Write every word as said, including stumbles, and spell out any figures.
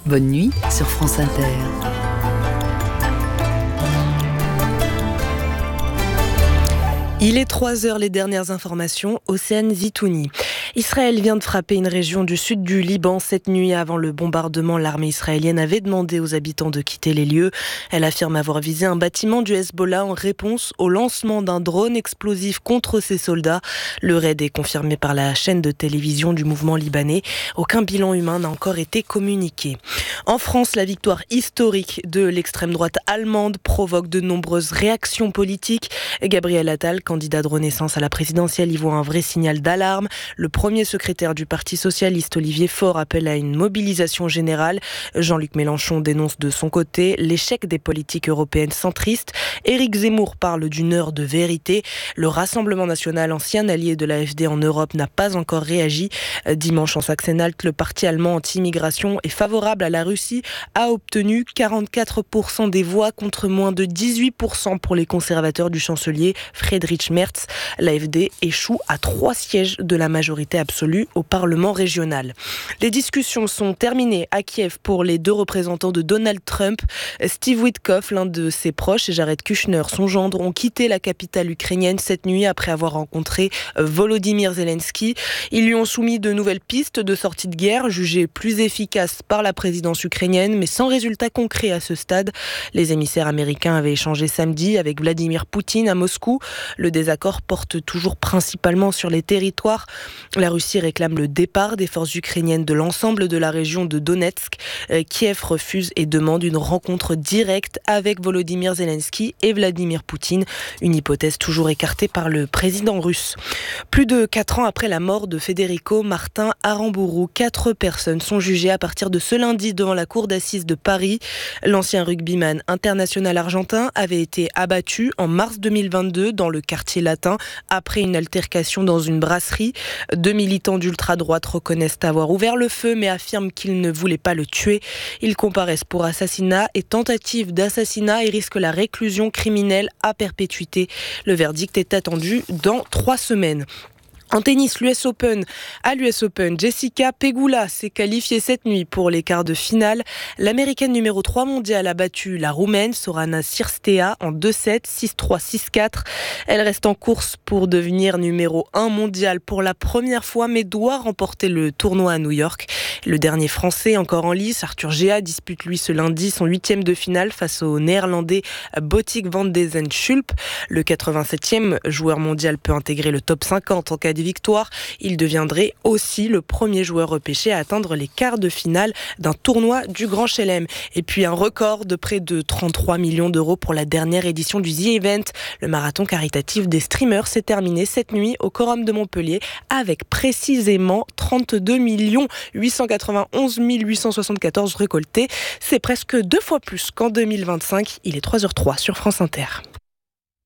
Bonne nuit sur France Inter. Il est trois heures, les dernières informations, Océane Zitouni. Israël vient de frapper une région du sud du Liban cette nuit. Avant le bombardement, l'armée israélienne avait demandé aux habitants de quitter les lieux. Elle affirme avoir visé un bâtiment du Hezbollah en réponse au lancement d'un drone explosif contre ses soldats. Le raid est confirmé par la chaîne de télévision du mouvement libanais. Aucun bilan humain n'a encore été communiqué. En France, la victoire historique de l'extrême droite allemande provoque de nombreuses réactions politiques. Gabriel Attal, candidat de Renaissance à la présidentielle, y voit un vrai signal d'alarme. Le premier secrétaire du Parti socialiste, Olivier Faure, appelle à une mobilisation générale. Jean-Luc Mélenchon dénonce de son côté l'échec des politiques européennes centristes. Éric Zemmour parle d'une heure de vérité. Le Rassemblement national, ancien allié de l'A F D en Europe, n'a pas encore réagi. Dimanche en Saxe-Anhalt, le parti allemand anti-immigration est favorable à la Russie, a obtenu quarante-quatre pour cent des voix contre moins de dix-huit pour cent pour les conservateurs du chancelier Friedrich Merz. L'A F D échoue à trois sièges de la majorité absolue au Parlement régional. Les discussions sont terminées à Kiev pour les deux représentants de Donald Trump. Steve Witkoff, l'un de ses proches, et Jared Kushner, son gendre, ont quitté la capitale ukrainienne cette nuit après avoir rencontré Volodymyr Zelensky. Ils lui ont soumis de nouvelles pistes de sortie de guerre, jugées plus efficaces par la présidence ukrainienne, mais sans résultat concret à ce stade. Les émissaires américains avaient échangé samedi avec Vladimir Poutine à Moscou. Le désaccord porte toujours principalement sur les territoires. La Russie réclame le départ des forces ukrainiennes de l'ensemble de la région de Donetsk. Kiev refuse et demande une rencontre directe avec Volodymyr Zelensky et Vladimir Poutine, une hypothèse toujours écartée par le président russe. Plus de quatre ans après la mort de Federico Martin Aramburu, quatre personnes sont jugées à partir de ce lundi devant la cour d'assises de Paris. L'ancien rugbyman international argentin avait été abattu en mars deux mille vingt-deux dans le quartier latin après une altercation dans une brasserie. Deux militants d'ultra-droite reconnaissent avoir ouvert le feu mais affirment qu'ils ne voulaient pas le tuer. Ils comparaissent pour assassinat et tentative d'assassinat et risquent la réclusion criminelle à perpétuité. Le verdict est attendu dans trois semaines. En tennis, l'U S Open, à l'U S Open, Jessica Pegula s'est qualifiée cette nuit pour les quarts de finale. L'américaine numéro trois mondiale a battu la roumaine Sorana Cirstea en deux sept, six trois, six quatre. Elle reste en course pour devenir numéro un mondial pour la première fois, mais doit remporter le tournoi à New York. Le dernier Français encore en lice, Arthur Géa, dispute lui ce lundi son huitième de finale face au Néerlandais Botic van de Zen-Schulp. Le quatre-vingt-septième joueur mondial peut intégrer le top cinquante en cas de victoire. Il deviendrait aussi le premier joueur repêché à atteindre les quarts de finale d'un tournoi du Grand Chelem. Et puis un record de près de trente-trois millions d'euros pour la dernière édition du The Event. Le marathon caritatif des streamers s'est terminé cette nuit au Quorum de Montpellier avec précisément trente-deux millions huit cent quatre-vingt-onze mille huit cent soixante-quatorze récoltés. C'est presque deux fois plus qu'en deux mille vingt-cinq. Il est trois heures zéro trois sur France Inter.